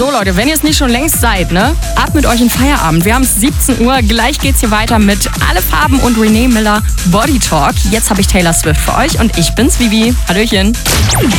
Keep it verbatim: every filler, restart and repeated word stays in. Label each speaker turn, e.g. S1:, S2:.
S1: So Leute, wenn ihr es nicht schon längst seid, ne? Ab mit euch in Feierabend. Wir haben es siebzehn Uhr. Gleich geht's hier weiter mit Alle Farben und Renee Miller Body Talk. Jetzt habe ich Taylor Swift für euch und ich bin's, Vivi. Hallöchen.